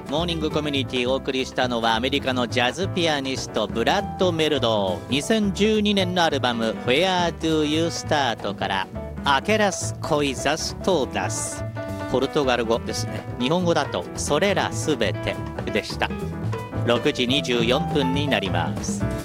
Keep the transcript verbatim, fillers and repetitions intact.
モーニングコミュニティをお送りしたのはアメリカのジャズピアニストブラッド・メルドー。にせんじゅうにねんのアルバム Where Do You Start からアケラス・コイザス・トーダス、ポルトガル語ですね。日本語だとそれらすべてでした。ろくじにじゅうよんぷんになります。